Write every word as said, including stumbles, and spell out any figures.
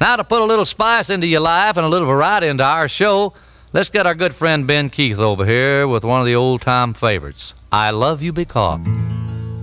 Now, to put a little spice into your life and a little variety into our show, let's get our good friend Ben Keith over here with one of the old-time favorites, I Love You Because.